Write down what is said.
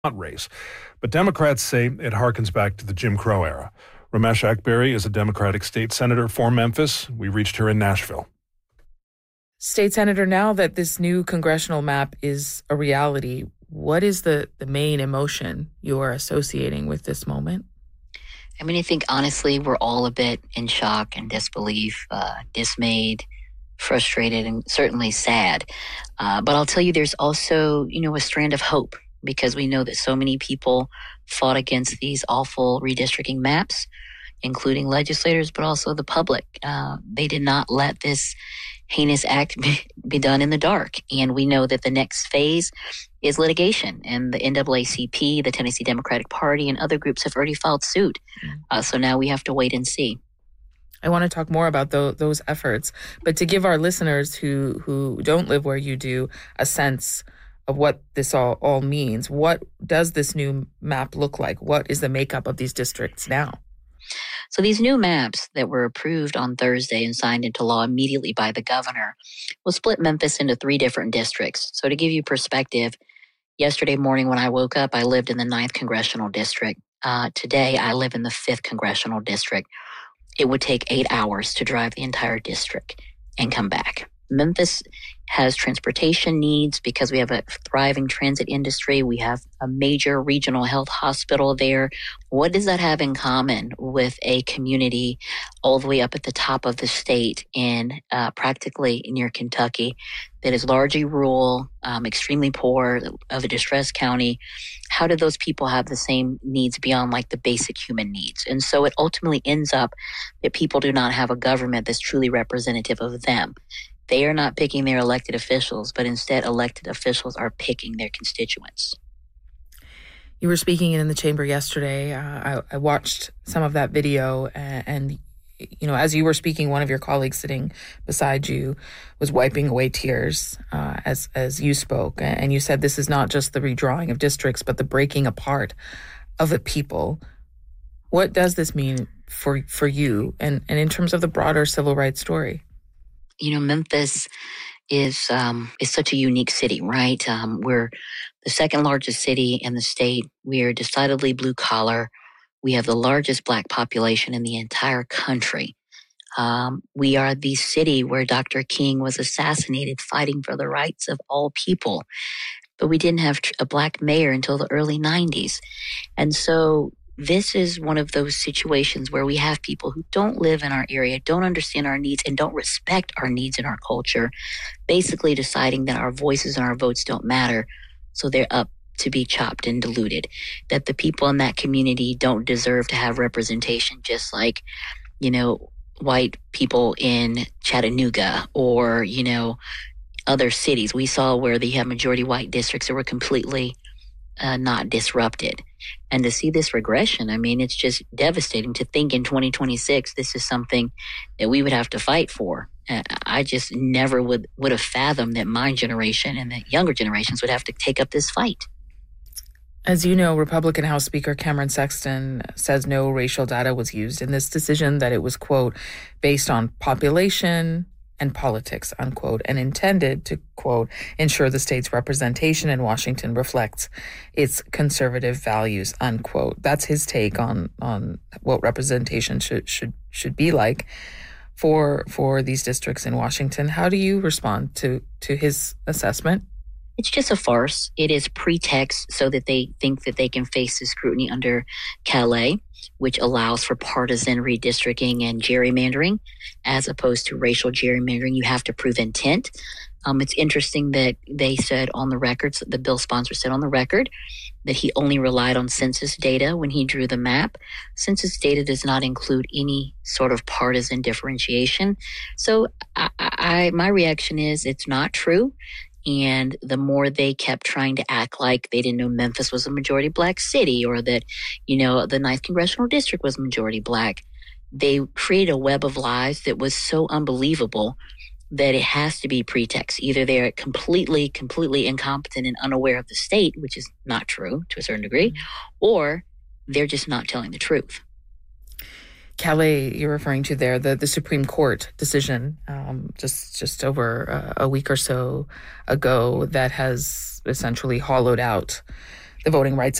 race. But Democrats say it harkens back to the Jim Crow era. Ramesh Akbari is a Democratic state senator for Memphis. We reached her in Nashville. State Senator, now that this new congressional map is a reality, what is the main emotion you are associating with this moment? I mean, I think honestly, we're all a bit in shock and disbelief, dismayed, frustrated, and certainly sad. But I'll tell you, there's also, a strand of hope, because we know that so many people fought against these awful redistricting maps, including legislators, but also the public. They did not let this heinous act be done in the dark. And we know that the next phase is litigation. And the NAACP, the Tennessee Democratic Party, and other groups have already filed suit. So now we have to wait and see. I want to talk more about those efforts. But to give our listeners who don't live where you do a sense of what this all means, what does this new map look like? What is the makeup of these districts now? So these new maps that were approved on Thursday and signed into law immediately by the governor will split Memphis into 3 different districts. So to give you perspective, yesterday morning when I woke up, I lived in the 9th Congressional District. Today, I live in the 5th Congressional District. It would take 8 hours to drive the entire district and come back. Memphis has transportation needs because we have a thriving transit industry. We have a major regional health hospital there. What does that have in common with a community all the way up at the top of the state in practically near Kentucky that is largely rural, extremely poor, of a distressed county? How do those people have the same needs beyond like the basic human needs? And so it ultimately ends up that people do not have a government that's truly representative of them. They are not picking their elected officials, but instead elected officials are picking their constituents. You were speaking in the chamber yesterday. I watched some of that video, and as you were speaking, one of your colleagues sitting beside you was wiping away tears as you spoke. And you said this is not just the redrawing of districts, but the breaking apart of a people. What does this mean for you and in terms of the broader civil rights story? Memphis is such a unique city, right? We're the second largest city in the state. We are decidedly blue collar. We have the largest Black population in the entire country. We are the city where Dr. King was assassinated fighting for the rights of all people. But we didn't have a Black mayor until the early 90s. And so this is one of those situations where we have people who don't live in our area, don't understand our needs, and don't respect our needs in our culture, basically deciding that our voices and our votes don't matter. So they're up to be chopped and diluted, that the people in that community don't deserve to have representation, just like, white people in Chattanooga or, other cities. We saw where they have majority white districts that were completely not disrupted. And to see this regression, it's just devastating to think in 2026, this is something that we would have to fight for. I just never would have fathomed that my generation and the younger generations would have to take up this fight. As you know, Republican House Speaker Cameron Sexton says no racial data was used in this decision, that it was, quote, based on population and politics, unquote, and intended to, quote, ensure the state's representation in Washington reflects its conservative values, unquote. That's his take on what representation should be like for these districts in Washington. How do you respond to his assessment? It's just a farce. It is pretext so that they think that they can face the scrutiny under Calais, which allows for partisan redistricting and gerrymandering, as opposed to racial gerrymandering. You have to prove intent. It's interesting that they said on the record, the bill sponsor said on the record, that he only relied on census data when he drew the map. Census data does not include any sort of partisan differentiation. So my reaction is it's not true. And the more they kept trying to act like they didn't know Memphis was a majority Black city, or that, the 9th Congressional District was majority Black, they created a web of lies that was so unbelievable that it has to be pretext. Either they're completely incompetent and unaware of the state, which is not true to a certain degree, or they're just not telling the truth. Calais, you're referring to there, the Supreme Court decision just over a week or so ago that has essentially hollowed out The Voting Rights